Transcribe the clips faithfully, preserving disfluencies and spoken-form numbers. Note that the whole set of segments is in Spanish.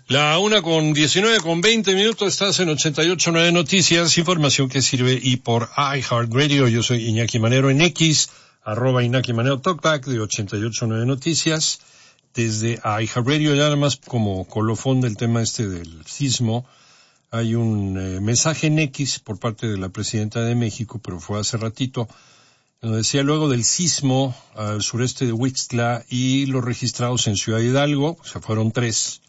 La una con diecinueve con veinte minutos, estás en ochenta y ocho punto nueve Noticias, información que sirve y por iHeartRadio. Yo soy Iñaki Manero en X, arroba Iñaki Manero Talkback de ochenta y ocho punto nueve Noticias. Desde iHeartRadio, ya nada más como colofón del tema este del sismo, hay un eh, mensaje en X por parte de la presidenta de México, pero fue hace ratito, donde decía luego del sismo al sureste de Huixtla y los registrados en Ciudad Hidalgo, o sea, fueron tres.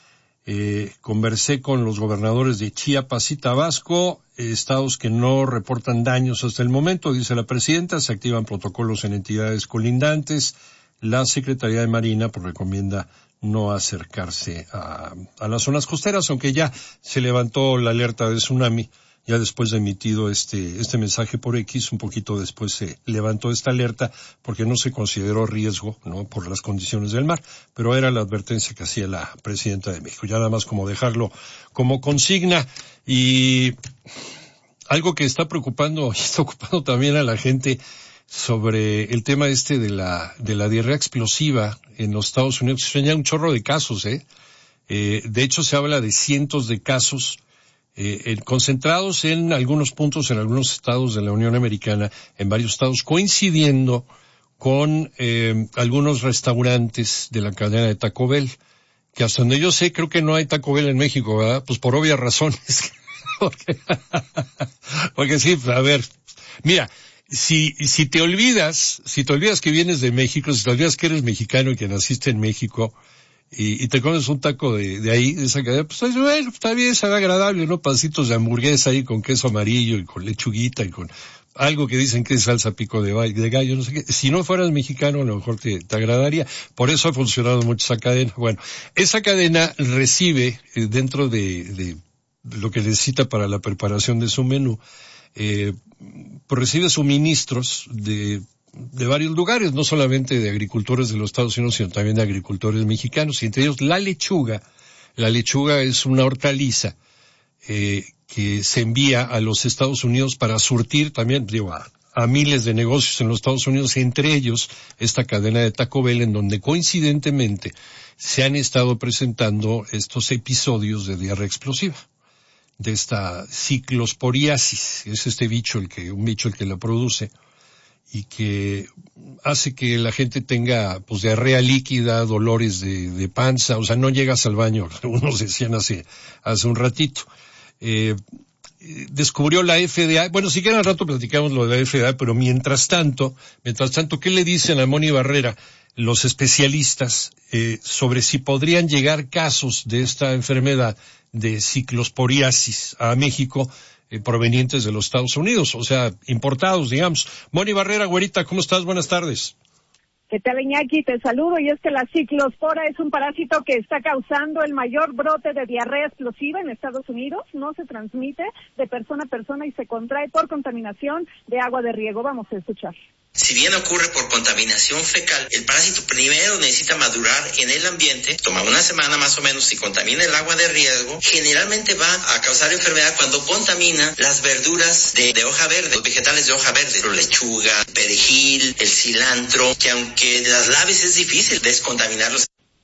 Eh, conversé con los gobernadores de Chiapas y Tabasco, eh, estados que no reportan daños hasta el momento, dice la presidenta, se activan protocolos en entidades colindantes, la Secretaría de Marina pues recomienda no acercarse a, a las zonas costeras, aunque ya se levantó la alerta de tsunami, ya después de emitido este, este mensaje por X, un poquito después se levantó esta alerta porque no se consideró riesgo, ¿no? Por las condiciones del mar, pero era la advertencia que hacía la presidenta de México, ya nada más como dejarlo como consigna. Y algo que está preocupando, y está ocupando también a la gente sobre el tema este de la, de la diarrea explosiva en los Estados Unidos, se ya un chorro de casos, eh. eh, de hecho se habla de cientos de casos, Eh, concentrados en algunos puntos, en algunos estados de la Unión Americana, en varios estados, coincidiendo con eh, algunos restaurantes de la cadena de Taco Bell, que hasta donde yo sé, creo que no hay Taco Bell en México, ¿verdad? Pues por obvias razones. porque, porque sí, a ver, mira, si, si te olvidas, si te olvidas que vienes de México, si te olvidas que eres mexicano y que naciste en México, Y, y te comes un taco de, de ahí, de esa cadena, pues bueno, está bien, sabe agradable, ¿no? Pancitos de hamburguesa ahí con queso amarillo y con lechuguita y con algo que dicen que es salsa pico de, de gallo, no sé qué. Si no fueras mexicano, a lo mejor te, te agradaría. Por eso ha funcionado mucho esa cadena. Bueno, esa cadena recibe eh, dentro de, de lo que necesita para la preparación de su menú, eh, pues recibe suministros de de varios lugares, no solamente de agricultores de los Estados Unidos, sino también de agricultores mexicanos, y entre ellos la lechuga. La lechuga es una hortaliza eh, que se envía a los Estados Unidos para surtir también, digo, a, a miles de negocios en los Estados Unidos, entre ellos esta cadena de Taco Bell, en donde coincidentemente se han estado presentando estos episodios de diarrea explosiva, de esta ciclosporiasis, es este bicho el que, un bicho el que la produce, y que hace que la gente tenga pues diarrea líquida, dolores de, de panza, o sea, no llegas al baño, algunos decían hace, hace un ratito. Eh, descubrió la F D A, bueno, si quieren al rato platicamos lo de la F D A, pero mientras tanto, mientras tanto, ¿qué le dicen a Moni Barrera los especialistas eh, sobre si podrían llegar casos de esta enfermedad de ciclosporiasis a México? Eh, provenientes de los Estados Unidos, o sea, importados, digamos. Moni Barrera, güerita, ¿cómo estás? Buenas tardes. ¿Qué tal, Iñaki? Te saludo, y es que la ciclospora es un parásito que está causando el mayor brote de diarrea explosiva en Estados Unidos. No se transmite de persona a persona y se contrae por contaminación de agua de riego. Vamos a escuchar. Si bien ocurre por contaminación fecal, el parásito primero necesita madurar en el ambiente, toma una semana más o menos. Si contamina el agua de riego, generalmente va a causar enfermedad cuando contamina las verduras de, de hoja verde, los vegetales de hoja verde, la lechuga, el perejil, el cilantro, que aunque las laves es difícil descontaminarlos.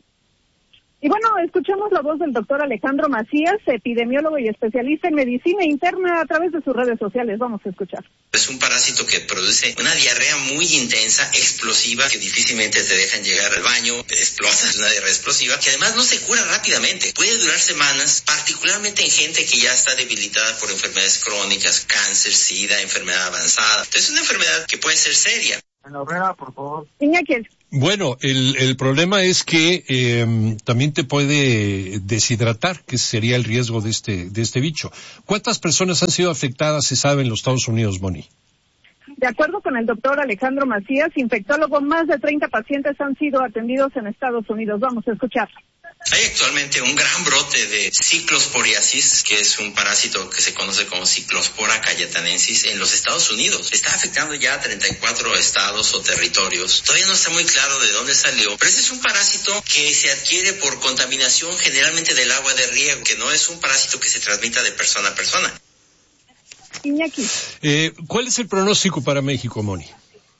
Y bueno, escuchamos la voz del doctor Alejandro Macías, epidemiólogo y especialista en medicina interna, a través de sus redes sociales. Vamos a escuchar. Es un parásito que produce una diarrea muy intensa, explosiva, que difícilmente te dejan llegar al baño, explota, es una diarrea explosiva, que además no se cura rápidamente. Puede durar semanas, particularmente en gente que ya está debilitada por enfermedades crónicas, cáncer, sida, enfermedad avanzada. Entonces es una enfermedad que puede ser seria. Herrera, por favor. Iñaki. Bueno, el, el problema es que eh, también te puede deshidratar, que sería el riesgo de este, de este bicho. ¿Cuántas personas han sido afectadas, se sabe, en los Estados Unidos, Moni? De acuerdo con el doctor Alejandro Macías, infectólogo, más de treinta pacientes han sido atendidos en Estados Unidos. Vamos a escuchar. Hay actualmente un gran brote de ciclosporiasis, que es un parásito que se conoce como Cyclospora cayetanensis en los Estados Unidos. Está afectando ya a treinta y cuatro estados o territorios. Todavía no está muy claro de dónde salió, pero ese es un parásito que se adquiere por contaminación generalmente del agua de riego, que no es un parásito que se transmita de persona a persona. Iñaki. Eh, ¿Cuál es el pronóstico para México, Moni?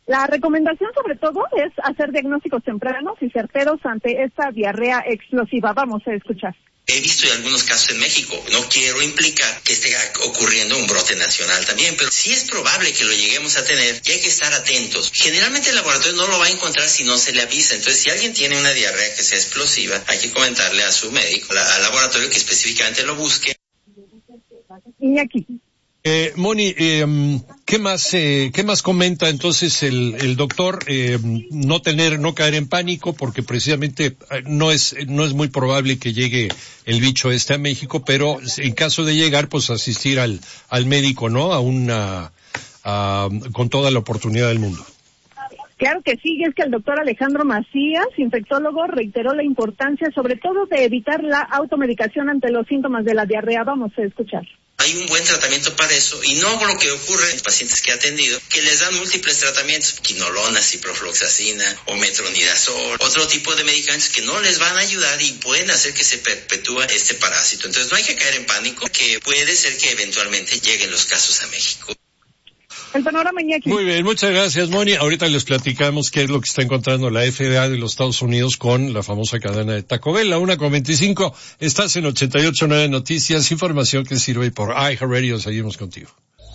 La recomendación sobre todo es hacer diagnósticos tempranos y certeros ante esta diarrea explosiva. Vamos a escuchar. He visto algunos casos en México. No quiero implicar que esté ocurriendo un brote nacional también, pero sí es probable que lo lleguemos a tener y hay que estar atentos. Generalmente el laboratorio no lo va a encontrar si no se le avisa. Entonces, si alguien tiene una diarrea que sea explosiva, hay que comentarle a su médico, al laboratorio, que específicamente lo busque. Iñaki. Eh, Moni, eh, ¿qué más, eh, qué más comenta entonces el, el doctor? Eh, no tener, no caer en pánico, porque precisamente no es, no es muy probable que llegue el bicho este a México, pero en caso de llegar, pues asistir al, al médico, ¿no? A una, a, con toda la oportunidad del mundo. Claro que sí, y es que el doctor Alejandro Macías, infectólogo, reiteró la importancia sobre todo de evitar la automedicación ante los síntomas de la diarrea. Vamos a escuchar. Hay un buen tratamiento para eso y no lo que ocurre en pacientes que he atendido, que les dan múltiples tratamientos, quinolona, ciprofloxacina o metronidazol, otro tipo de medicamentos que no les van a ayudar y pueden hacer que se perpetúe este parásito. Entonces no hay que caer en pánico, que puede ser que eventualmente lleguen los casos a México. El panorama, Iñaki. Muy bien, muchas gracias, Moni. Ahorita les platicamos qué es lo que está encontrando la F D A de los Estados Unidos con la famosa cadena de Taco Bell. La una con veinticinco, estás en ochenta y ocho punto nueve Noticias, información que sirve por iHeartRadio. Seguimos contigo.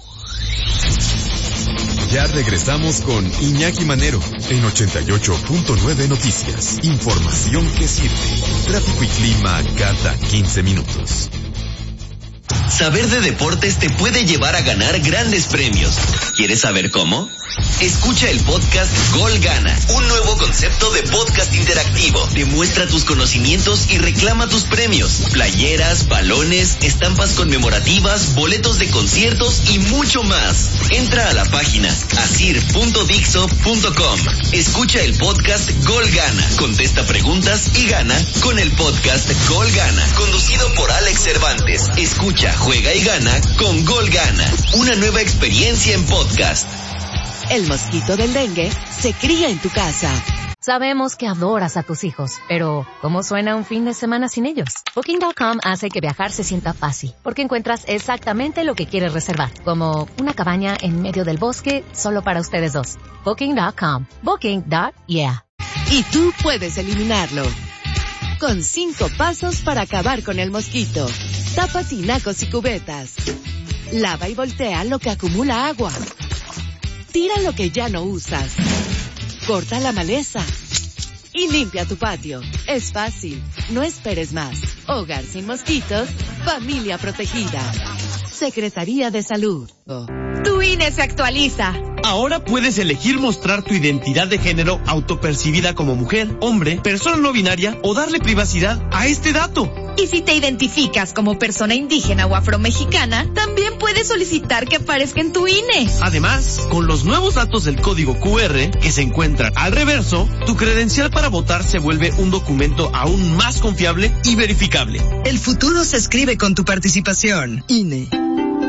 Ya regresamos con Iñaki Manero en ochenta y ocho punto nueve Noticias. Información que sirve. Tráfico y clima cada quince minutos. Saber de deportes te puede llevar a ganar grandes premios. ¿Quieres saber cómo? Escucha el podcast Gol Gana, un nuevo concepto de podcast interactivo. Demuestra tus conocimientos y reclama tus premios. Playeras, balones, estampas conmemorativas, boletos de conciertos y mucho más. Entra a la página asir punto dixo punto com. Escucha el podcast Gol Gana. Contesta preguntas y gana con el podcast Gol Gana, conducido por Alex Cervantes. Escucha, juega y gana con Gol Gana. Una nueva experiencia en podcast. El mosquito del dengue se cría en tu casa. Sabemos que adoras a tus hijos, pero ¿cómo suena un fin de semana sin ellos? Booking punto com hace que viajar se sienta fácil, porque encuentras exactamente lo que quieres reservar, como una cabaña en medio del bosque solo para ustedes dos. Booking punto com. Booking. Yeah. Y tú puedes eliminarlo. Con cinco pasos para acabar con el mosquito. Tapa tinacos y cubetas. Lava y voltea lo que acumula agua. Tira lo que ya no usas. Corta la maleza. Y limpia tu patio. Es fácil. No esperes más. Hogar sin mosquitos. Familia protegida. Secretaría de Salud. Tu I N E se actualiza. Ahora puedes elegir mostrar tu identidad de género autopercibida como mujer, hombre, persona no binaria o darle privacidad a este dato. Y si te identificas como persona indígena o afromexicana, también puedes solicitar que aparezca en tu I N E. Además, con los nuevos datos del código Q R que se encuentran al reverso, tu credencial para votar se vuelve un documento aún más confiable y verificable. El futuro se escribe con tu participación. I N E.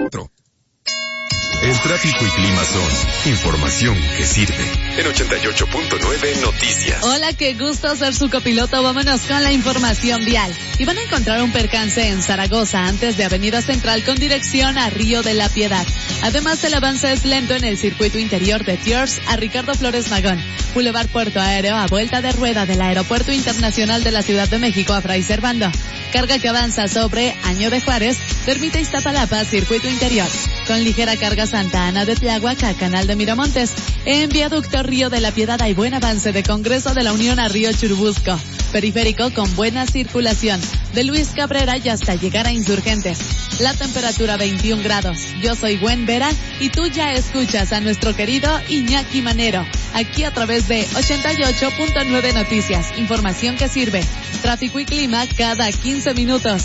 El tráfico y clima son información que sirve. En ochenta y ocho punto nueve Noticias. Hola, qué gusto ser su copiloto. Vámonos con la información vial. Y van a encontrar un percance en Zaragoza antes de Avenida Central con dirección a Río de la Piedad. Además, el avance es lento en el circuito interior de Tiers a Ricardo Flores Magón. Boulevard Puerto Aéreo a vuelta de rueda del Aeropuerto Internacional de la Ciudad de México a Fray Servando. Carga que avanza sobre Año de Juárez, Ermita Iztapalapa, circuito interior. Con ligera carga Santa Ana de Tláhuac a Canal de Miramontes. En Viaducto Río de la Piedad hay buen avance de Congreso de la Unión a Río Churubusco. Periférico con buena circulación. De Luis Cabrera y hasta llegar a Insurgentes. La temperatura veintiún grados. Yo soy Gwen Vera y tú ya escuchas a nuestro querido Iñaki Manero. Aquí a través de ochenta y ocho punto nueve Noticias. Información que sirve. Tráfico y clima cada quince minutos.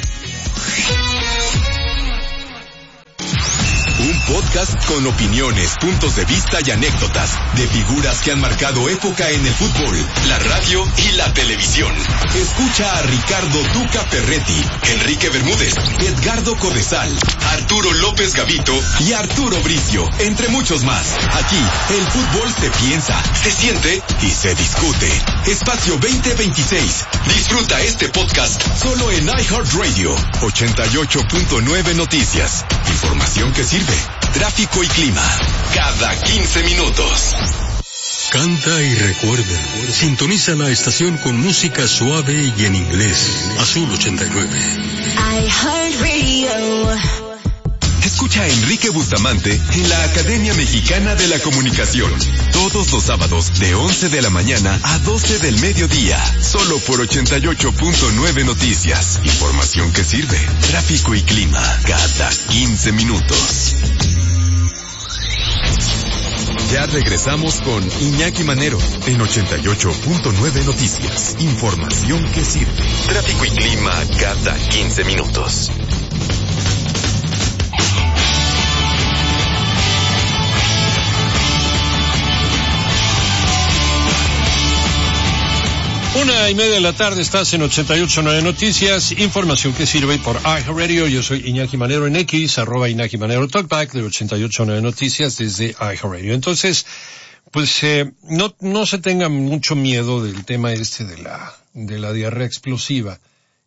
Un podcast con opiniones, puntos de vista y anécdotas de figuras que han marcado época en el fútbol, la radio y la televisión. Escucha a Ricardo Tuca Ferretti, Enrique Bermúdez, Edgardo Codesal, Arturo López Gavito y Arturo Bricio, entre muchos más. Aquí, el fútbol se piensa, se siente y se discute. Espacio veinte veintiséis. Disfruta este podcast solo en iHeartRadio. ochenta y ocho punto nueve Noticias. Información que sirve. Tráfico y clima. Cada quince minutos. Canta y recuerda. Sintoniza la estación con música suave y en inglés. Azul ochenta y nueve. iHeartRadio. Escucha a Enrique Bustamante en la Academia Mexicana de la Comunicación. Todos los sábados de once de la mañana a doce del mediodía. Solo por ochenta y ocho punto nueve Noticias. Información que sirve. Tráfico y clima cada quince minutos. Ya regresamos con Iñaki Manero en ochenta y ocho punto nueve Noticias. Información que sirve. Tráfico y clima cada quince minutos. Una y media de la tarde, estás en ochenta y ocho punto nueve Noticias, información que sirve por iHeartRadio. Yo soy Iñaki Manero en X, arroba Iñaki Manero Talkback de ochenta y ocho punto nueve Noticias desde iHeartRadio. Entonces, pues eh, no no se tengan mucho miedo del tema este de la de la diarrea explosiva,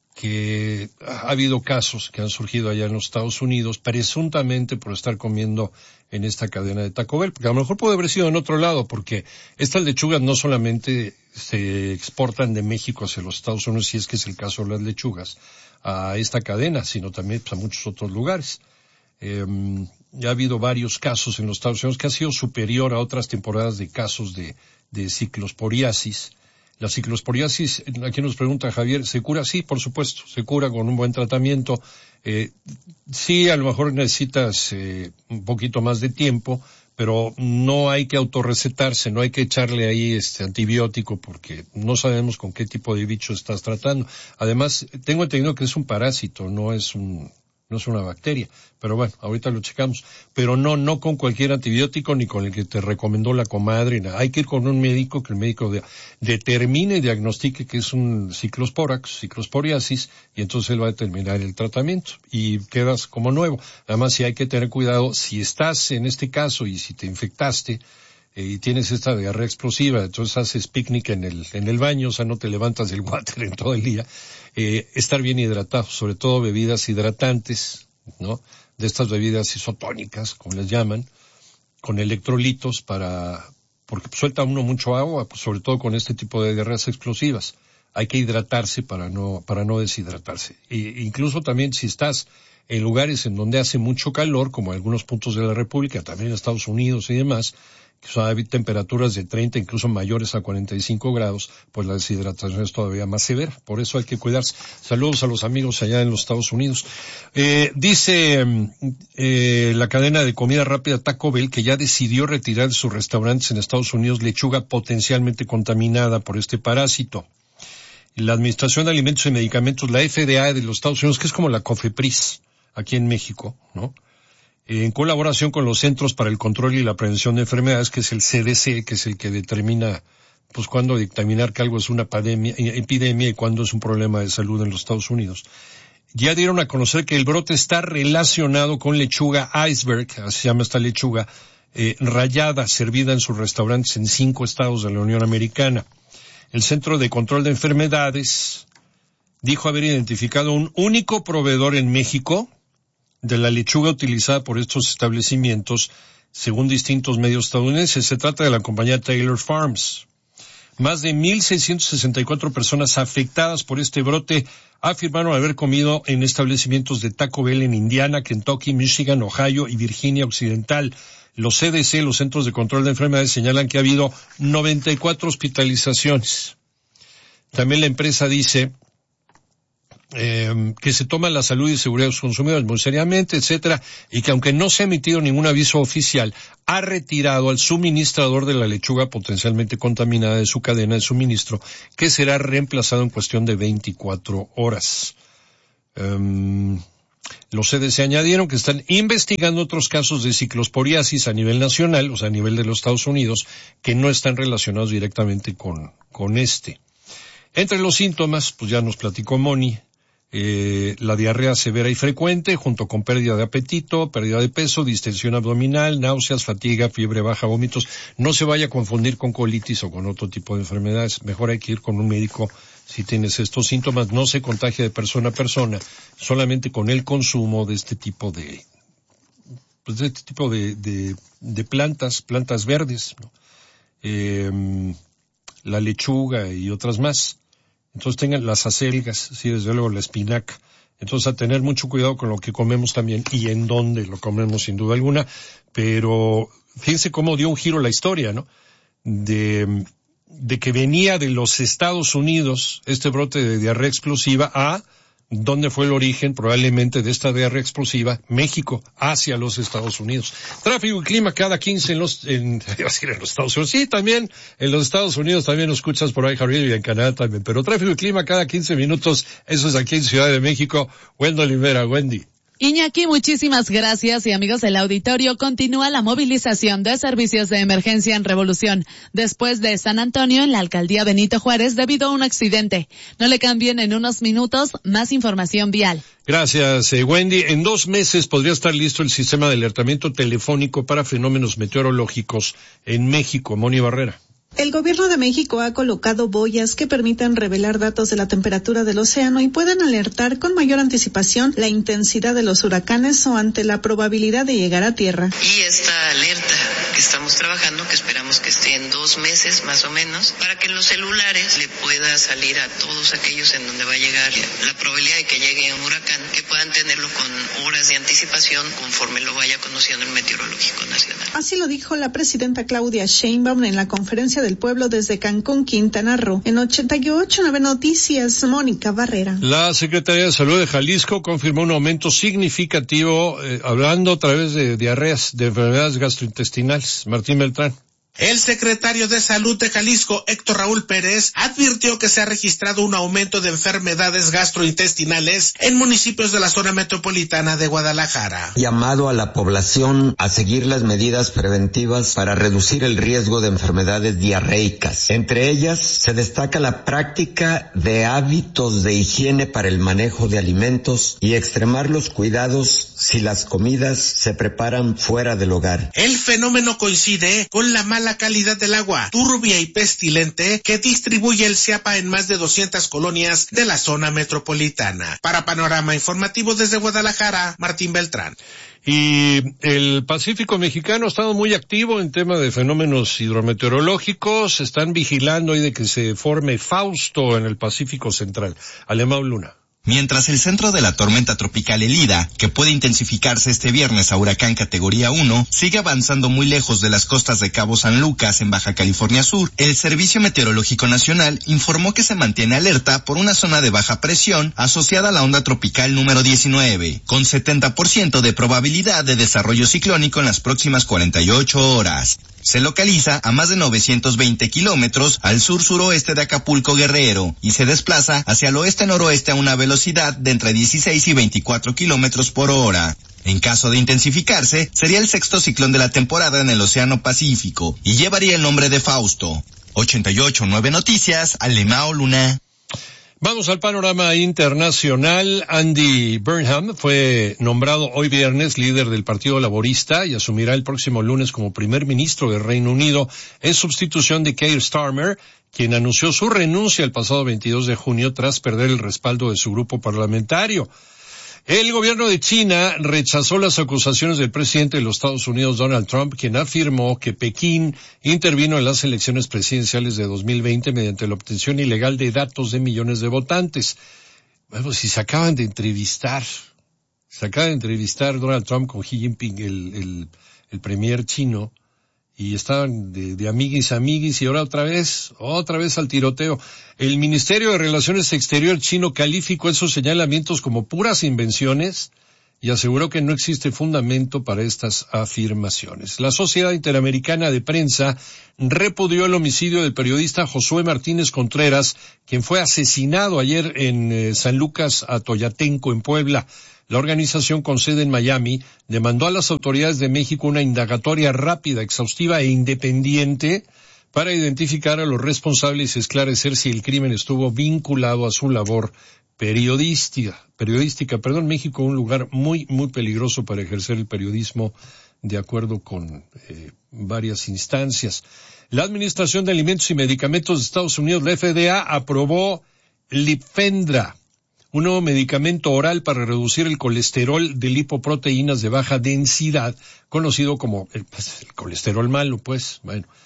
que ha habido casos que han surgido allá en los Estados Unidos, presuntamente por estar comiendo en esta cadena de Taco Bell, porque a lo mejor puede haber sido en otro lado, porque estas lechugas no solamente se exportan de México hacia los Estados Unidos, si es que es el caso de las lechugas, a esta cadena, sino también pues, a muchos otros lugares. Eh, ya ha habido varios casos en los Estados Unidos que ha sido superior a otras temporadas de casos de, de ciclosporiasis. La ciclosporiasis, aquí nos pregunta Javier, ¿se cura? Sí, por supuesto, se cura con un buen tratamiento. Eh, sí, a lo mejor necesitas eh, un poquito más de tiempo, pero no hay que autorrecetarse, no hay que echarle ahí este antibiótico porque no sabemos con qué tipo de bicho estás tratando. Además, tengo entendido que es un parásito, no es un... no es una bacteria, pero bueno, ahorita lo checamos. Pero no, no con cualquier antibiótico ni con el que te recomendó la comadre, nada. Hay que ir con un médico, que el médico de, determine y diagnostique que es un ciclosporax, ciclosporiasis, y entonces él va a determinar el tratamiento y quedas como nuevo. Además, sí hay que tener cuidado, si estás en este caso y si te infectaste, y tienes esta diarrea explosiva, entonces haces picnic en el en el baño, o sea, no te levantas del water en todo el día, eh, estar bien hidratado, sobre todo bebidas hidratantes, ¿no? De estas bebidas isotónicas, como les llaman, con electrolitos para, porque suelta uno mucho agua, pues sobre todo con este tipo de diarreas explosivas. Hay que hidratarse para no, para no deshidratarse. E incluso también si estás en lugares en donde hace mucho calor, como algunos puntos de la República, también en Estados Unidos y demás, que son temperaturas de treinta, incluso mayores a cuarenta y cinco grados, pues la deshidratación es todavía más severa. Por eso hay que cuidarse. Saludos a los amigos allá en los Estados Unidos. Eh, dice eh, la cadena de comida rápida Taco Bell que ya decidió retirar de sus restaurantes en Estados Unidos lechuga potencialmente contaminada por este parásito. La Administración de Alimentos y Medicamentos, la F D A de los Estados Unidos, que es como la COFEPRIS aquí en México, ¿no? En colaboración con los Centros para el Control y la Prevención de Enfermedades, que es el C D C, que es el que determina, pues, cuándo dictaminar que algo es una pandemia, epidemia y cuándo es un problema de salud en los Estados Unidos. Ya dieron a conocer que el brote está relacionado con lechuga iceberg, así se llama esta lechuga, eh, rallada, servida en sus restaurantes en cinco estados de la Unión Americana. El Centro de Control de Enfermedades dijo haber identificado un único proveedor en México de la lechuga utilizada por estos establecimientos, según distintos medios estadounidenses. Se trata de la compañía Taylor Farms. Más de mil seiscientas sesenta y cuatro personas afectadas por este brote afirmaron haber comido en establecimientos de Taco Bell en Indiana, Kentucky, Michigan, Ohio y Virginia Occidental. Los C D C, los Centros de Control de Enfermedades, señalan que ha habido noventa y cuatro hospitalizaciones. También la empresa dice Eh, que se toma la salud y seguridad de los consumidores muy seriamente, etcétera, y que aunque no se ha emitido ningún aviso oficial, ha retirado al suministrador de la lechuga potencialmente contaminada de su cadena de suministro, que será reemplazado en cuestión de veinticuatro horas. Um, los C D C añadieron que están investigando otros casos de ciclosporiasis a nivel nacional, o sea, a nivel de los Estados Unidos, que no están relacionados directamente con, con este. Entre los síntomas, pues ya nos platicó Moni, Eh, la diarrea severa y frecuente, junto con pérdida de apetito, pérdida de peso, distensión abdominal, náuseas, fatiga, fiebre baja, vómitos. No se vaya a confundir con colitis o con otro tipo de enfermedades. Mejor hay que ir con un médico si tienes estos síntomas. No se contagia de persona a persona, solamente con el consumo de este tipo de, pues de este tipo de, de, de plantas, plantas verdes, ¿no? eh, la lechuga y otras más. Entonces tengan las acelgas, sí, desde luego la espinaca. Entonces a tener mucho cuidado con lo que comemos también y en dónde lo comemos sin duda alguna. Pero fíjense cómo dio un giro la historia, ¿no? De, de que venía de los Estados Unidos este brote de diarrea explosiva a ¿dónde fue el origen probablemente de esta diarrea explosiva? México, hacia los Estados Unidos. Tráfico y clima cada quince en los, en, iba a decir en los Estados Unidos, sí, también en los Estados Unidos también lo escuchas por ahí, Javier, y en Canadá también, pero tráfico y clima cada quince minutos, eso es aquí en Ciudad de México. Wendy Olivera, Wendy. Iñaki, muchísimas gracias y amigos del auditorio, continúa la movilización de servicios de emergencia en Revolución, después de San Antonio en la alcaldía Benito Juárez debido a un accidente. No le cambien en unos minutos, más información vial. Gracias, eh, Wendy. En dos meses podría estar listo el sistema de alertamiento telefónico para fenómenos meteorológicos en México. Moni Barrera. El gobierno de México ha colocado boyas que permitan revelar datos de la temperatura del océano y pueden alertar con mayor anticipación la intensidad de los huracanes o ante la probabilidad de llegar a tierra. Y esta alerta que estamos trabajando, que esperamos que esté en dos meses más o menos, para que en los celulares le pueda salir a todos aquellos en donde va a llegar la probabilidad de que llegue un huracán, que puedan tenerlo con horas de anticipación conforme lo vaya conociendo el Meteorológico Nacional. Así lo dijo la presidenta Claudia Sheinbaum en la conferencia del pueblo desde Cancún, Quintana Roo. En ochenta y ocho nueve Noticias, Mónica Barrera. La Secretaría de Salud de Jalisco confirmó un aumento significativo, eh, hablando a través de diarreas, de enfermedades gastrointestinales. Martín Beltrán. El secretario de Salud de Jalisco, Héctor Raúl Pérez, advirtió que se ha registrado un aumento de enfermedades gastrointestinales en municipios de la zona metropolitana de Guadalajara. Llamado a la población a seguir las medidas preventivas para reducir el riesgo de enfermedades diarreicas. Entre ellas, se destaca la práctica de hábitos de higiene para el manejo de alimentos y extremar los cuidados si las comidas se preparan fuera del hogar. El fenómeno coincide con la mala calidad del agua, turbia y pestilente, que distribuye el CIAPA en más de doscientas colonias de la zona metropolitana. Para Panorama Informativo desde Guadalajara, Martín Beltrán. Y el Pacífico Mexicano ha estado muy activo en tema de fenómenos hidrometeorológicos. Están vigilando ahí de que se forme Fausto en el Pacífico Central. Alemão Luna. Mientras el centro de la tormenta tropical Elida, que puede intensificarse este viernes a huracán categoría uno, sigue avanzando muy lejos de las costas de Cabo San Lucas en Baja California Sur, el Servicio Meteorológico Nacional informó que se mantiene alerta por una zona de baja presión asociada a la onda tropical número diecinueve, con setenta por ciento de probabilidad de desarrollo ciclónico en las próximas cuarenta y ocho horas. Se localiza a más de novecientos veinte kilómetros al sur-suroeste de Acapulco, Guerrero, y se desplaza hacia el oeste-noroeste a una velocidad de entre dieciséis y veinticuatro kilómetros por hora. En caso de intensificarse, sería el sexto ciclón de la temporada en el Océano Pacífico y llevaría el nombre de Fausto. ochenta y ocho nueve Noticias, Alemão Luna. Vamos al panorama internacional. Andy Burnham fue nombrado hoy viernes líder del Partido Laborista y asumirá el próximo lunes como primer ministro del Reino Unido en sustitución de Keir Starmer, quien anunció su renuncia el pasado veintidós de junio tras perder el respaldo de su grupo parlamentario. El gobierno de China rechazó las acusaciones del presidente de los Estados Unidos, Donald Trump, quien afirmó que Pekín intervino en las elecciones presidenciales de dos mil veinte mediante la obtención ilegal de datos de millones de votantes. Bueno, si se acaban de entrevistar, se acaba de entrevistar Donald Trump con Xi Jinping, el, el, el premier chino, y estaban de, de amiguis a amiguis, y ahora otra vez, otra vez al tiroteo. El Ministerio de Relaciones Exteriores chino calificó esos señalamientos como puras invenciones y aseguró que no existe fundamento para estas afirmaciones. La Sociedad Interamericana de Prensa repudió el homicidio del periodista Josué Martínez Contreras, quien fue asesinado ayer en eh, San Lucas Atoyatenco, en Puebla. La organización con sede en Miami demandó a las autoridades de México una indagatoria rápida, exhaustiva e independiente para identificar a los responsables y esclarecer si el crimen estuvo vinculado a su labor periodística. Periodística, perdón, México, un lugar muy, muy peligroso para ejercer el periodismo, de acuerdo con eh, varias instancias. La Administración de Alimentos y Medicamentos de Estados Unidos, la F D A, aprobó Lipfendra, un nuevo medicamento oral para reducir el colesterol de lipoproteínas de baja densidad, conocido como el, pues, el colesterol malo, pues, bueno.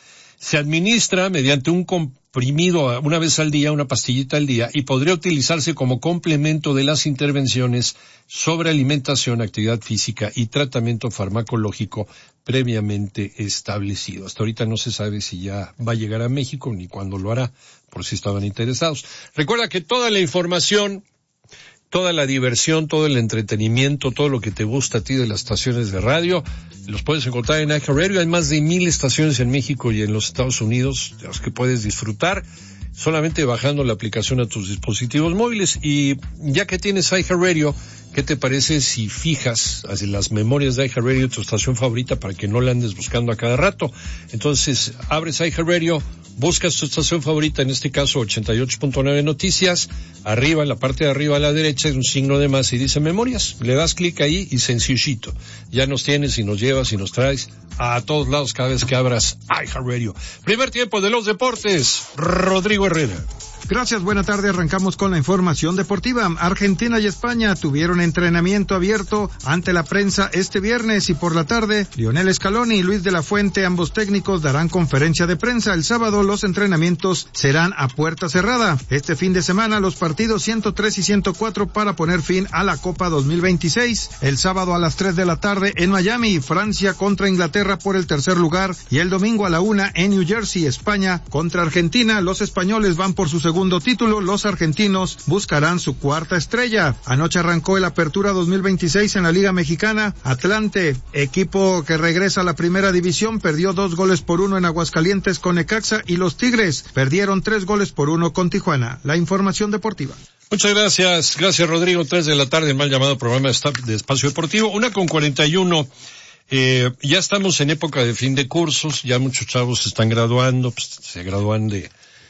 Se administra mediante un comprimido una vez al día, una pastillita al día, y podría utilizarse como complemento de las intervenciones sobre alimentación, actividad física y tratamiento farmacológico previamente establecido. Hasta ahorita no se sabe si ya va a llegar a México ni cuándo lo hará, por si estaban interesados. Recuerda que toda la información, toda la diversión, todo el entretenimiento, todo lo que te gusta a ti de las estaciones de radio, los puedes encontrar en iHeartRadio. Hay más de mil estaciones en México y en los Estados Unidos de las que puedes disfrutar solamente bajando la aplicación a tus dispositivos móviles. Y ya que tienes iHeartRadio, ¿qué te parece si fijas así las memorias de iHeartRadio tu estación favorita para que no la andes buscando a cada rato? Entonces, abres iHeartRadio, buscas tu estación favorita, en este caso ochenta y ocho punto nueve Noticias, arriba, en la parte de arriba a la derecha, es un signo de más y dice memorias. Le das clic ahí y sencillito. Ya nos tienes y nos llevas y nos traes a todos lados cada vez que abras iHeartRadio. Primer tiempo de los deportes, Rodrigo Herrera. Gracias, buena tarde. Arrancamos con la información deportiva. Argentina y España tuvieron entrenamiento abierto ante la prensa este viernes y por la tarde, Lionel Scaloni y Luis de la Fuente, ambos técnicos, darán conferencia de prensa. El sábado los entrenamientos serán a puerta cerrada. Este fin de semana los partidos ciento tres y ciento cuatro para poner fin a la Copa dos mil veintiséis. El sábado a las tres de la tarde en Miami, Francia contra Inglaterra por el tercer lugar, y el domingo a la una en New Jersey, España contra Argentina. Los españoles van por su segundo segundo título, los argentinos buscarán su cuarta estrella. Anoche arrancó el Apertura dos mil veintiséis en la Liga Mexicana. Atlante, equipo que regresa a la primera división, perdió dos goles por uno en Aguascalientes con Necaxa, y los Tigres perdieron tres goles por uno con Tijuana. La información deportiva. Muchas gracias, gracias Rodrigo. Tres de la tarde, el mal llamado programa de Espacio Deportivo. Una con cuarenta y uno. Eh, ya estamos en época de fin de cursos, ya muchos chavos se están graduando, pues, se gradúan de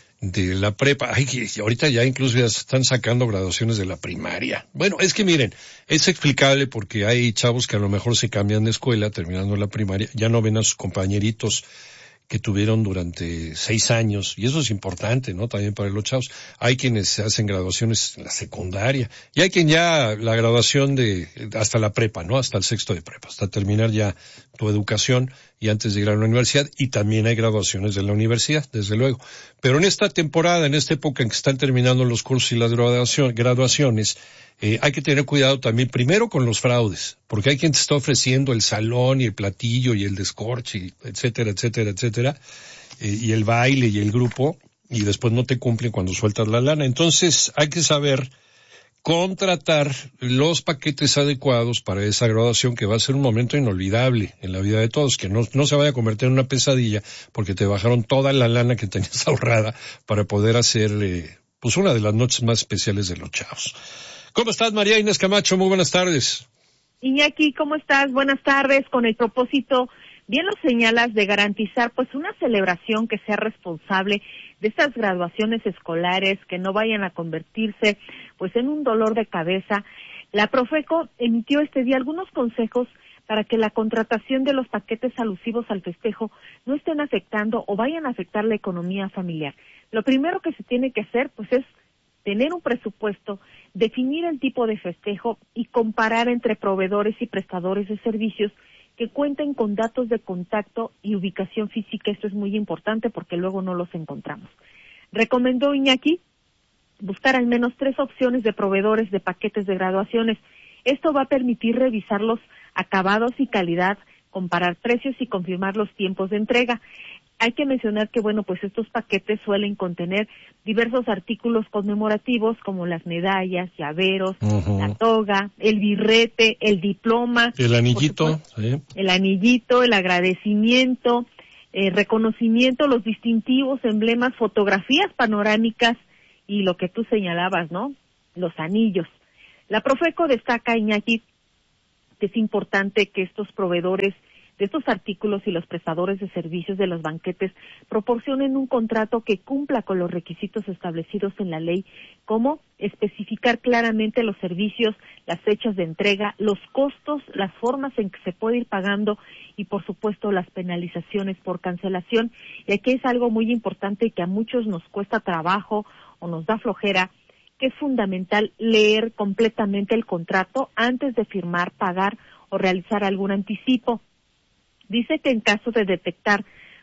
de la prepa. Ay, ahorita ya incluso ya se están sacando graduaciones de la primaria. Bueno, es que miren, es explicable porque hay chavos que a lo mejor se cambian de escuela terminando la primaria, ya no ven a sus compañeritos que tuvieron durante seis años, y eso es importante, ¿no? También para los chavos. Hay quienes se hacen graduaciones en la secundaria, y hay quien ya la graduación de, hasta la prepa, ¿no? Hasta el sexto de prepa, hasta terminar ya tu educación y antes de ir a la universidad, y también hay graduaciones de la universidad, desde luego. Pero en esta temporada, en esta época en que están terminando los cursos y las graduación, graduaciones, Eh, hay que tener cuidado también, primero con los fraudes, porque hay quien te está ofreciendo el salón y el platillo y el descorche, etcétera, etcétera, etcétera, eh, y el baile y el grupo, y después no te cumplen cuando sueltas la lana. Entonces hay que saber contratar los paquetes adecuados para esa graduación, que va a ser un momento inolvidable en la vida de todos, que no, no se vaya a convertir en una pesadilla porque te bajaron toda la lana que tenías ahorrada para poder hacer eh, pues una de las noches más especiales de los chavos. ¿Cómo estás, María Inés Camacho? Muy buenas tardes. Iñaki, ¿cómo estás? Buenas tardes. Con el propósito, bien lo señalas, de garantizar pues una celebración que sea responsable de estas graduaciones escolares, que no vayan a convertirse pues en un dolor de cabeza, la Profeco emitió este día algunos consejos para que la contratación de los paquetes alusivos al festejo no estén afectando o vayan a afectar la economía familiar. Lo primero que se tiene que hacer pues es tener un presupuesto, definir el tipo de festejo y comparar entre proveedores y prestadores de servicios que cuenten con datos de contacto y ubicación física. Esto es muy importante porque luego no los encontramos. Recomendó Iñaki buscar al menos tres opciones de proveedores de paquetes de graduaciones. Esto va a permitir revisar los acabados y calidad, comparar precios y confirmar los tiempos de entrega. Hay que mencionar que, bueno, pues estos paquetes suelen contener diversos artículos conmemorativos como las medallas, llaveros, uh-huh. la toga, el birrete, el diploma. El anillito. ¿sí? El anillito, el agradecimiento, el reconocimiento, los distintivos, emblemas, fotografías panorámicas y lo que tú señalabas, ¿no? Los anillos. La Profeco destaca, Iñaki, que es importante que estos proveedores de estos artículos y los prestadores de servicios de los banquetes proporcionen un contrato que cumpla con los requisitos establecidos en la ley, como especificar claramente los servicios, las fechas de entrega, los costos, las formas en que se puede ir pagando y, por supuesto, las penalizaciones por cancelación. Y aquí es algo muy importante que a muchos nos cuesta trabajo o nos da flojera, que es fundamental leer completamente el contrato antes de firmar, pagar o realizar algún anticipo. Dice que en caso de detectar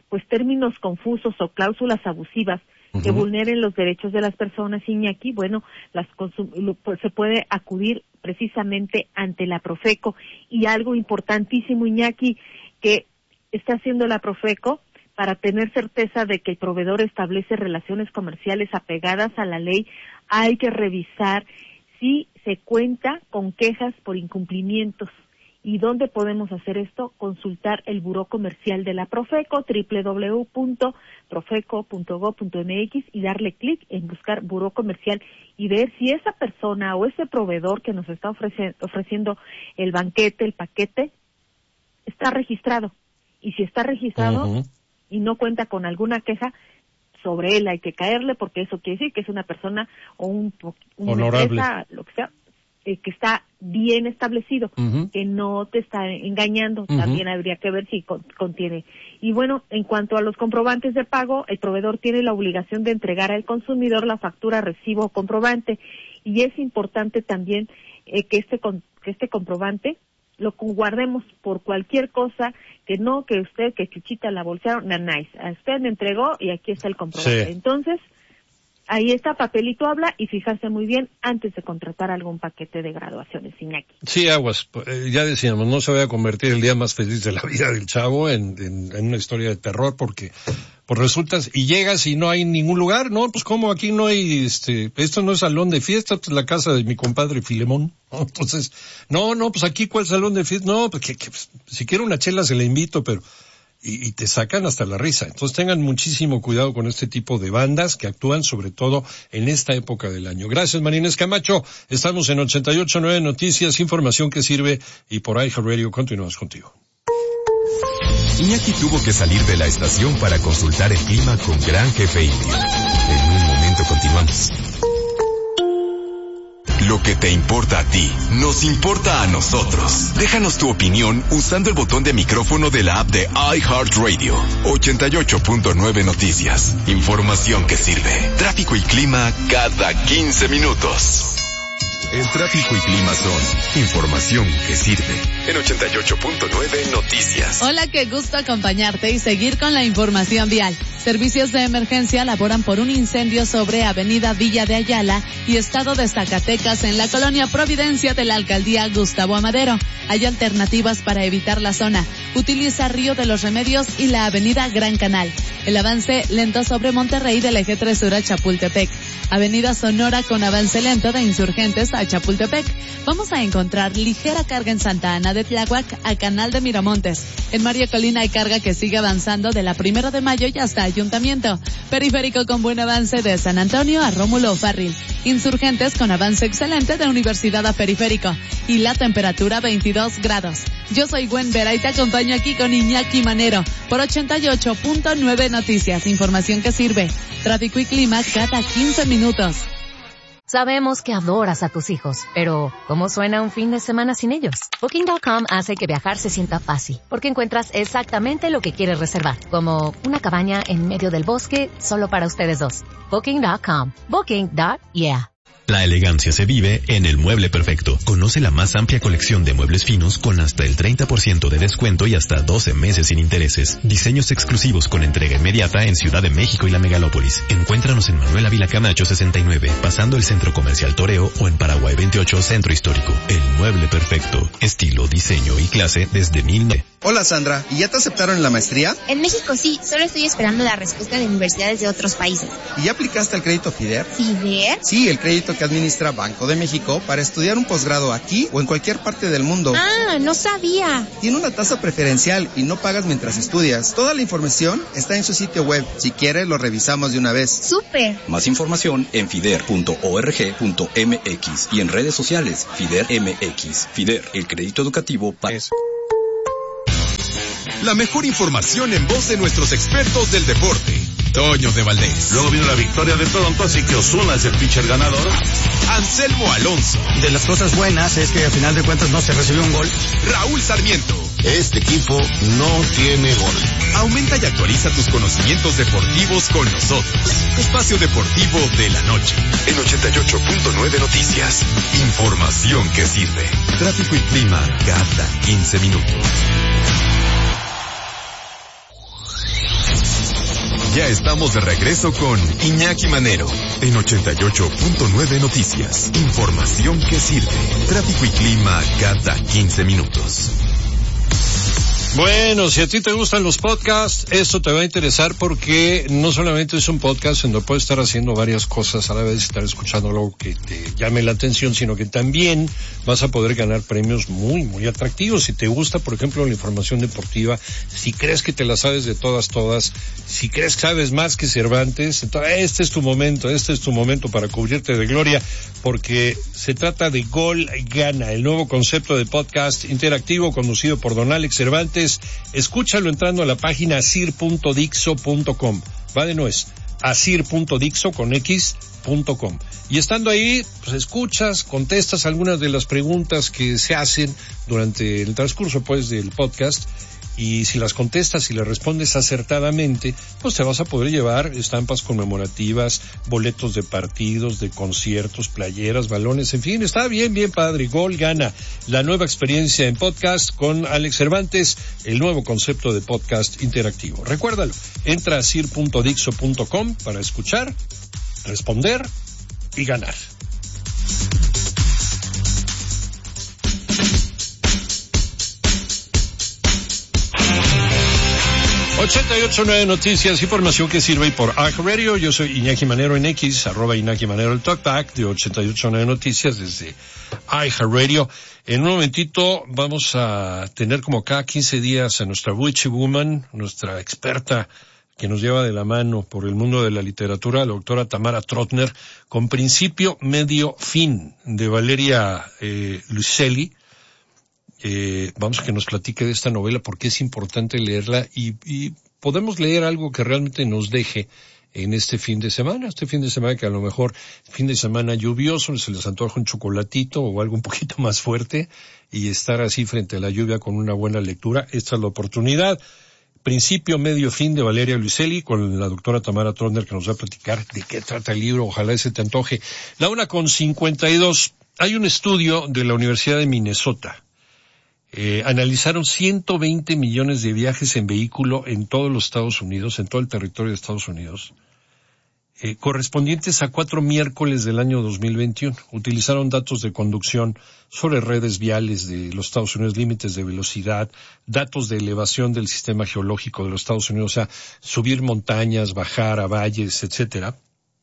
pues términos confusos o cláusulas abusivas uh-huh. que vulneren los derechos de las personas, Iñaki, bueno, las consum- pues se puede acudir precisamente ante la Profeco. Y algo importantísimo, Iñaki, que está haciendo la Profeco para tener certeza de que el proveedor establece relaciones comerciales apegadas a la ley, hay que revisar si se cuenta con quejas por incumplimientos. ¿Y dónde podemos hacer esto? Consultar el Buró Comercial de la Profeco, doble u doble u doble u punto profeco punto gob punto eme equis, y darle clic en buscar Buró Comercial y ver si esa persona o ese proveedor que nos está ofreci- ofreciendo el banquete, el paquete, está registrado. Y si está registrado uh-huh. y no cuenta con alguna queja, sobre él hay que caerle, porque eso quiere decir que es una persona o un, una honorable, empresa, lo que sea, eh, que está bien establecido, uh-huh. que no te está engañando. Uh-huh. También habría que ver si con, contiene. Y bueno, en cuanto a los comprobantes de pago, el proveedor tiene la obligación de entregar al consumidor la factura, recibo o comprobante. Y es importante también eh, que este con, que este comprobante lo guardemos por cualquier cosa, que no, que usted, que Chuchita la bolsearon, na, nice. A usted me entregó y aquí está el comprobante. Sí. Entonces, ahí está, papelito habla, y fijarse muy bien antes de contratar algún paquete de graduaciones, Iñaki. Sí, aguas, eh, ya decíamos, no se vaya a convertir el día más feliz de la vida del chavo en, en, en una historia de terror, porque pues resultas, y llegas y no hay ningún lugar, ¿no? Pues como aquí no hay, este, esto no es salón de fiesta, esto es la casa de mi compadre Filemón, ¿no? Entonces, no, no, pues aquí cuál salón de fiesta, no, pues que, que pues, si quiero una chela se la invito, pero, y, y te sacan hasta la risa. Entonces tengan muchísimo cuidado con este tipo de bandas que actúan sobre todo en esta época del año. Gracias, Marínez Camacho, estamos en ochenta y ocho punto nueve Noticias, información que sirve, y por iHeartRadio continuamos contigo. Iñaki tuvo que salir de la estación para consultar el clima con Gran Jefe Indio. En un momento continuamos. Lo que te importa a ti, nos importa a nosotros. Déjanos tu opinión usando el botón de micrófono de la app de iHeartRadio. ochenta y ocho punto nueve Noticias. Información que sirve. Tráfico y clima cada quince minutos. El tráfico y clima son información que sirve. En ochenta y ocho punto nueve Noticias. Hola, qué gusto acompañarte y seguir con la información vial. Servicios de emergencia laboran por un incendio sobre Avenida Villa de Ayala y Estado de Zacatecas en la colonia Providencia de la Alcaldía Gustavo Amadero. Hay alternativas para evitar la zona. Utiliza Río de los Remedios y la Avenida Gran Canal. El avance lento sobre Monterrey del eje tres sur a Chapultepec. Avenida Sonora con avance lento de Insurgentes a Chapultepec. Vamos a encontrar ligera carga en Santa Ana de Tláhuac a Canal de Miramontes. En María Colina hay carga que sigue avanzando de la Primera de Mayo y hasta Ayuntamiento. Periférico con buen avance de San Antonio a Rómulo Farril. Insurgentes con avance excelente de Universidad a Periférico. Y la temperatura veintidós grados. Yo soy Gwen Vera y te acompaño aquí con Iñaki Manero por ochenta y ocho punto nueve Noticias. Información que sirve. Tráfico y clima cada quince minutos. Sabemos que adoras a tus hijos, pero ¿cómo suena un fin de semana sin ellos? Booking punto com hace que viajar se sienta fácil, porque encuentras exactamente lo que quieres reservar, como una cabaña en medio del bosque solo para ustedes dos. Booking punto com. Booking. Yeah. La elegancia se vive en El Mueble Perfecto. Conoce la más amplia colección de muebles finos con hasta el treinta por ciento de descuento y hasta doce meses sin intereses. Diseños exclusivos con entrega inmediata en Ciudad de México y la Megalópolis. Encuéntranos en Manuel Ávila Camacho sesenta y nueve, pasando el Centro Comercial Toreo, o en Paraguay veintiocho, Centro Histórico. El Mueble Perfecto. Estilo, diseño y clase desde mil novecientos. Hola Sandra, ¿y ya te aceptaron en la maestría? En México sí, solo estoy esperando la respuesta de universidades de otros países. ¿Y ya aplicaste al crédito FIDER? ¿FIDER? Sí, el crédito que administra Banco de México para estudiar un posgrado aquí o en cualquier parte del mundo. Ah, no sabía. Tiene una tasa preferencial y no pagas mientras estudias. Toda la información está en su sitio web. Si quieres, lo revisamos de una vez. ¡Súper! Más información en fider punto org punto mx y en redes sociales FIDER M X. FIDER, el crédito educativo para... La mejor información en voz de nuestros expertos del deporte. Toño de Valdés. Luego vino la victoria de Toronto, así que Ozuna es el pitcher ganador. Anselmo Alonso. De las cosas buenas es que al final de cuentas no se recibió un gol. Raúl Sarmiento. Este equipo no tiene gol. Aumenta y actualiza tus conocimientos deportivos con nosotros. Espacio Deportivo de la Noche. En ochenta y ocho punto nueve Noticias. Información que sirve. Tráfico y clima cada quince minutos. Ya estamos de regreso con Iñaki Manero en ochenta y ocho punto nueve Noticias. Información que sirve. Tráfico y clima cada quince minutos. Bueno, si a ti te gustan los podcasts, esto te va a interesar porque no solamente es un podcast donde puedes estar haciendo varias cosas a la vez, estar escuchando algo que te llame la atención, sino que también vas a poder ganar premios muy, muy atractivos. Si te gusta, por ejemplo, la información deportiva, si crees que te la sabes de todas, todas, si crees que sabes más que Cervantes, entonces este es tu momento, este es tu momento para cubrirte de gloria, porque se trata de Gol Gana, el nuevo concepto de podcast interactivo conducido por don Alex Cervantes. Escúchalo entrando a la página asir punto dixo punto com. Va de nuez, asir punto dixo con x punto com. Y estando ahí, pues escuchas, contestas algunas de las preguntas que se hacen durante el transcurso, pues, del podcast. Y si las contestas y le respondes acertadamente, pues te vas a poder llevar estampas conmemorativas, boletos de partidos, de conciertos, playeras, balones, en fin, está bien, bien padre. Gol Gana, la nueva experiencia en podcast con Alex Cervantes, el nuevo concepto de podcast interactivo. Recuérdalo, entra a asir punto dixo punto com para escuchar, responder y ganar. ochenta y ocho punto nueve Noticias, información que sirve por iHeartRadio. Yo soy Iñaki Manero en X, arroba Iñaki Manero el talkback de ochenta y ocho punto nueve Noticias desde iHeartRadio. En un momentito vamos a tener como cada quince días a nuestra Witchy Woman, nuestra experta que nos lleva de la mano por el mundo de la literatura, la doctora Tamara Trotner, con Principio, Medio, Fin, de Valeria eh, Luiselli. Eh, vamos a que nos platique de esta novela, porque es importante leerla y, y podemos leer algo que realmente nos deje en este fin de semana, este fin de semana que a lo mejor fin de semana lluvioso, se les antoja un chocolatito o algo un poquito más fuerte y estar así frente a la lluvia con una buena lectura. Esta es la oportunidad. Principio, Medio, Fin de Valeria Luiselli con la doctora Tamara Trotner, que nos va a platicar de qué trata el libro. Ojalá ese te antoje. La una con cincuenta y dos. Hay un estudio de la Universidad de Minnesota. Eh, analizaron ciento veinte millones de viajes en vehículo en todos los Estados Unidos, en todo el territorio de Estados Unidos, eh, correspondientes a cuatro miércoles del año dos mil veintiuno. Utilizaron datos de conducción sobre redes viales de los Estados Unidos, límites de velocidad, datos de elevación del sistema geológico de los Estados Unidos, o sea, subir montañas, bajar a valles, etcétera.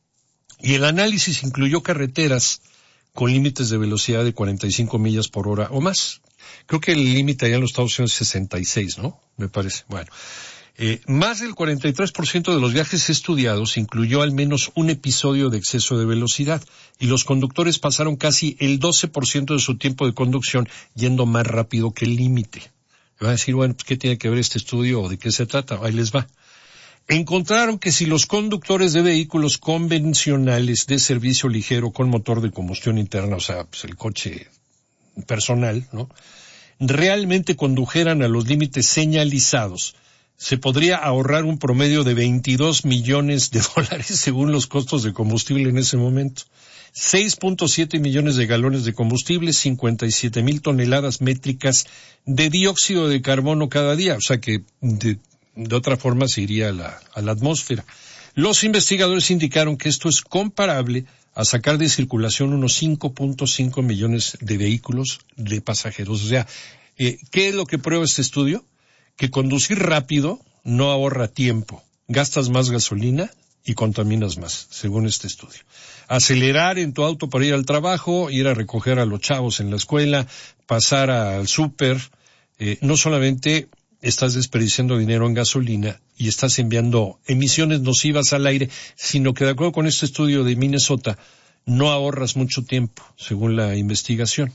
Y el análisis incluyó carreteras con límites de velocidad de cuarenta y cinco millas por hora o más. Creo que el límite allá en los Estados Unidos es sesenta y seis, ¿no? Me parece. Bueno, eh, más del cuarenta y tres por ciento de los viajes estudiados incluyó al menos un episodio de exceso de velocidad y los conductores pasaron casi el doce por ciento de su tiempo de conducción yendo más rápido que el límite. Me van a decir, bueno, pues ¿qué tiene que ver este estudio o de qué se trata? Ahí les va. Encontraron que si los conductores de vehículos convencionales de servicio ligero con motor de combustión interna, o sea, pues el coche personal, ¿no?, realmente condujeran a los límites señalizados, se podría ahorrar un promedio de veintidós millones de dólares según los costos de combustible en ese momento. seis punto siete millones de galones de combustible, cincuenta y siete mil toneladas métricas de dióxido de carbono cada día, o sea que de, de otra forma se iría a la, a la atmósfera. Los investigadores indicaron que esto es comparable a sacar de circulación unos cinco punto cinco millones de vehículos de pasajeros. O sea, eh, ¿qué es lo que prueba este estudio? Que conducir rápido no ahorra tiempo, gastas más gasolina y contaminas más, según este estudio. Acelerar en tu auto para ir al trabajo, ir a recoger a los chavos en la escuela, pasar al súper, eh, no solamente estás desperdiciando dinero en gasolina y estás enviando emisiones nocivas al aire, sino que de acuerdo con este estudio de Minnesota, no ahorras mucho tiempo, según la investigación.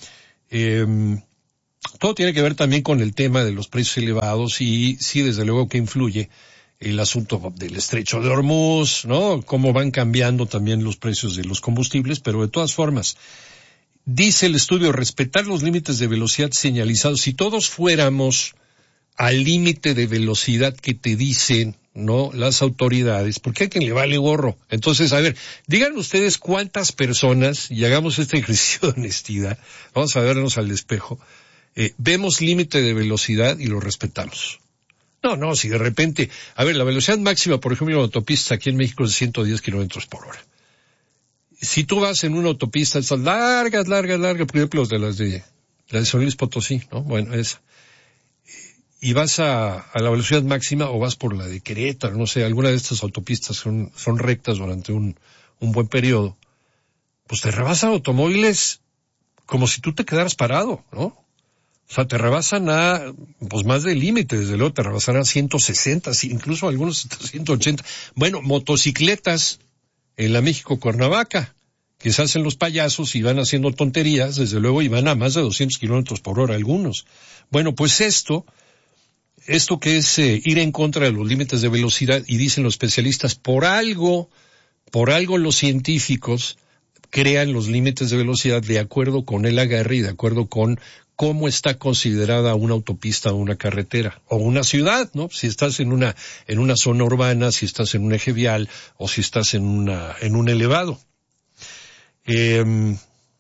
Eh, todo tiene que ver también con el tema de los precios elevados y sí, desde luego que influye el asunto del estrecho de Hormuz, ¿no? Cómo van cambiando también los precios de los combustibles, pero de todas formas, dice el estudio, respetar los límites de velocidad señalizados. Si todos fuéramos al límite de velocidad que te dicen, ¿no?, las autoridades, porque hay quien le vale gorro. Entonces, a ver, díganme ustedes cuántas personas, y hagamos este ejercicio de honestidad, vamos a vernos al espejo, eh, vemos límite de velocidad y lo respetamos. No, no, si de repente, a ver, la velocidad máxima, por ejemplo, en la autopista aquí en México es de ciento diez kilómetros por hora. Si tú vas en una autopista, esas largas, largas, largas, por ejemplo, de las de, la de San Luis Potosí, ¿no? Bueno, esa. Y vas a, a la velocidad máxima o vas por la de Querétaro, no sé, alguna de estas autopistas son, son rectas durante un, un buen periodo, pues te rebasan automóviles como si tú te quedaras parado, ¿no? O sea, te rebasan a, pues más del límite, desde luego, te rebasan a ciento sesenta, incluso algunos hasta ciento ochenta. Bueno, motocicletas en la México-Cuernavaca, que se hacen los payasos y van haciendo tonterías, desde luego, y van a más de doscientos kilómetros por hora algunos. Bueno, pues esto, esto que es eh, ir en contra de los límites de velocidad, y dicen los especialistas, por algo, por algo los científicos crean los límites de velocidad de acuerdo con el agarre y de acuerdo con cómo está considerada una autopista o una carretera, o una ciudad, ¿no? Si estás en una, en una zona urbana, si estás en un eje vial, o si estás en una, en un elevado. Eh,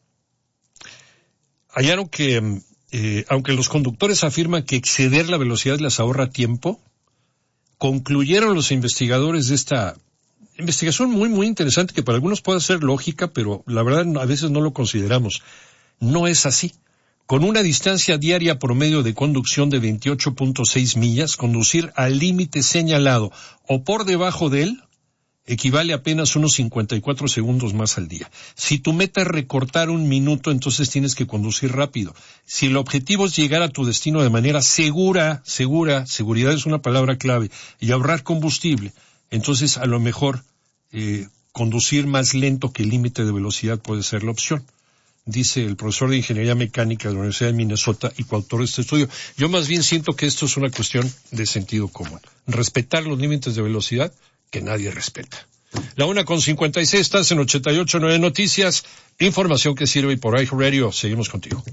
hallaron que, eh, aunque los conductores afirman que exceder la velocidad les ahorra tiempo, concluyeron los investigadores de esta investigación muy, muy interesante, que para algunos puede ser lógica, pero la verdad a veces no lo consideramos. No es así. Con una distancia diaria promedio de conducción de veintiocho punto seis millas, conducir al límite señalado o por debajo de él equivale a apenas unos cincuenta y cuatro segundos más al día. Si tu meta es recortar un minuto, entonces tienes que conducir rápido. Si el objetivo es llegar a tu destino de manera segura, segura, seguridad es una palabra clave, y ahorrar combustible, entonces a lo mejor eh, conducir más lento que el límite de velocidad puede ser la opción. Dice el profesor de Ingeniería Mecánica de la Universidad de Minnesota y coautor de este estudio. Yo más bien siento que esto es una cuestión de sentido común. Respetar los límites de velocidad que nadie respeta. La una con cincuenta y seis, estás en ochenta y ocho punto nueve Noticias, información que sirve, y por iHeartRadio seguimos contigo.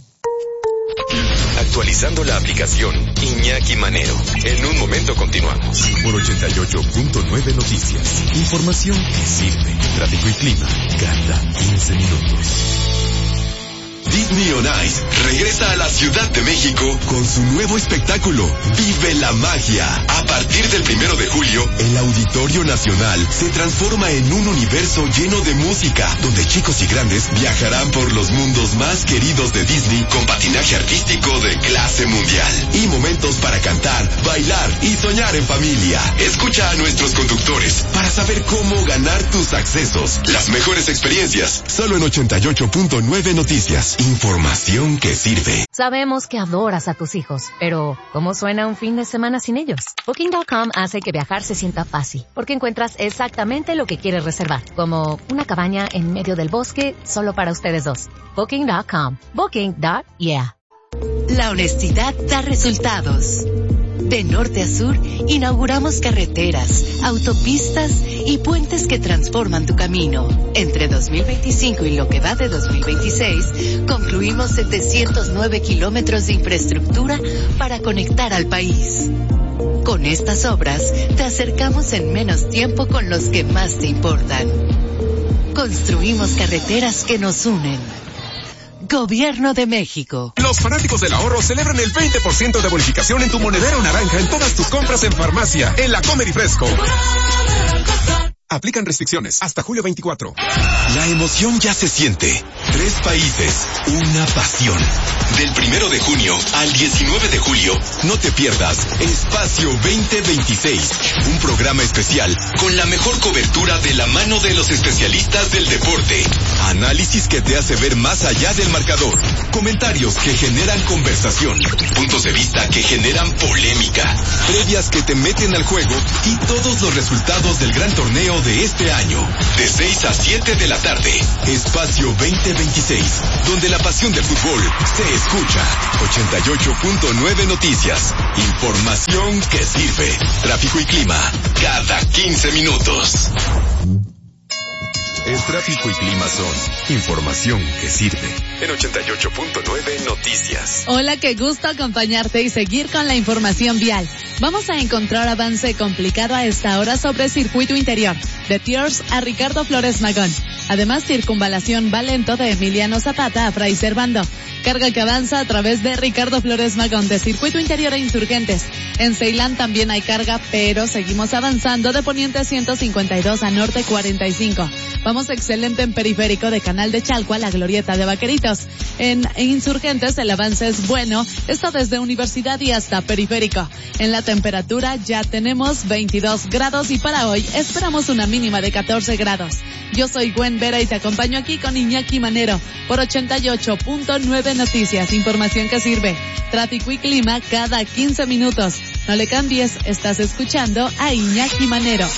Actualizando la aplicación Iñaki Manero. En un momento continuamos. Por ochenta y ocho punto nueve Noticias, información que sirve. Tráfico y clima cada quince minutos. Disney on Ice regresa a la Ciudad de México con su nuevo espectáculo, Vive la Magia. A partir del primero de julio, el Auditorio Nacional se transforma en un universo lleno de música, donde chicos y grandes viajarán por los mundos más queridos de Disney con patinaje artístico de clase mundial y momentos para cantar, bailar y soñar en familia. Escucha a nuestros conductores para saber cómo ganar tus accesos. Las mejores experiencias, solo en ochenta y ocho punto nueve Noticias. Información que sirve. Sabemos que adoras a tus hijos, pero ¿cómo suena un fin de semana sin ellos? Booking punto com hace que viajar se sienta fácil, porque encuentras exactamente lo que quieres reservar, como una cabaña en medio del bosque solo para ustedes dos. Booking punto com. Booking. Yeah. La honestidad da resultados. De norte a sur, inauguramos carreteras, autopistas y puentes que transforman tu camino. Entre dos mil veinticinco y lo que va de dos mil veintiséis, concluimos setecientos nueve kilómetros de infraestructura para conectar al país. Con estas obras, te acercamos en menos tiempo con los que más te importan. Construimos carreteras que nos unen. Gobierno de México. Los fanáticos del ahorro celebran el veinte por ciento de bonificación en tu monedero naranja en todas tus compras en farmacia, en la Comer y Fresco. Aplican restricciones hasta julio veinticuatro. La emoción ya se siente. Tres países, una pasión. Del primero de junio al diecinueve de julio, no te pierdas Espacio veinte veintiséis, un programa especial con la mejor cobertura de la mano de los especialistas del deporte. Análisis que te hace ver más allá del marcador. Comentarios que generan conversación. Puntos de vista que generan polémica. Previas que te meten al juego y todos los resultados del gran torneo de este año. De seis a siete de la tarde. Espacio veinte veintiséis, donde la pasión del fútbol se escucha. ochenta y ocho punto nueve Noticias. Información que sirve. Tráfico y clima cada quince minutos. El tráfico y clima son información que sirve. En ochenta y ocho punto nueve Noticias. Hola, qué gusto acompañarte y seguir con la información vial. Vamos a encontrar avance complicado a esta hora sobre circuito interior, de Tiers a Ricardo Flores Magón. Además, circunvalación va lento de Emiliano Zapata a Fray Servando. Carga que avanza a través de Ricardo Flores Magón, de circuito interior a Insurgentes. En Ceilán también hay carga, pero seguimos avanzando de Poniente ciento cincuenta y dos a Norte cuarenta y cinco. Vamos excelente en periférico de Canal de Chalco a la Glorieta de Vaqueritos. En Insurgentes el avance es bueno, esto desde Universidad y hasta periférico. En la temperatura ya tenemos veintidós grados y para hoy esperamos una mínima de catorce grados. Yo soy Gwen Vera y te acompaño aquí con Iñaki Manero por ochenta y ocho punto nueve Noticias, información que sirve. Tráfico y clima cada quince minutos. No le cambies, estás escuchando a Iñaki Manero.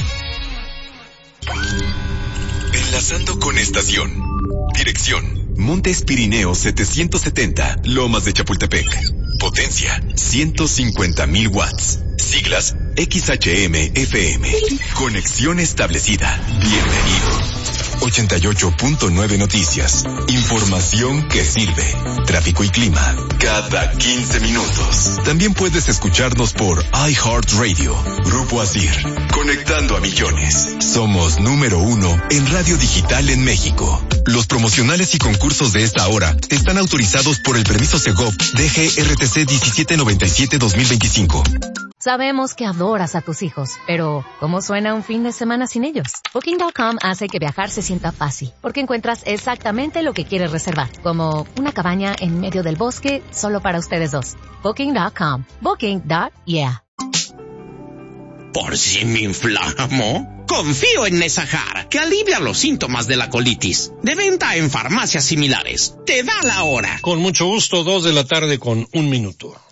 Enlazando con estación. Dirección: Montes Pirineos setecientos setenta, Lomas de Chapultepec. Potencia: ciento cincuenta mil watts. Siglas: X H M F M. Conexión establecida. Bienvenido. ochenta y ocho punto nueve Noticias. Información que sirve. Tráfico y clima cada quince minutos. También puedes escucharnos por iHeartRadio. Grupo Asir. Conectando a millones. Somos número uno en radio digital en México. Los promocionales y concursos de esta hora están autorizados por el permiso Segov D G R T C diecisiete noventa y siete dos mil veinticinco. Sabemos que adoras a tus hijos, pero ¿cómo suena un fin de semana sin ellos? Booking punto com hace que viajar se sienta fácil, porque encuentras exactamente lo que quieres reservar, como una cabaña en medio del bosque solo para ustedes dos. Booking punto com. Booking. Yeah. ¿Por si me inflamo? Confío en Nesahar, que alivia los síntomas de la colitis. De venta en farmacias similares. Te da la hora. Con mucho gusto, dos de la tarde con un minuto.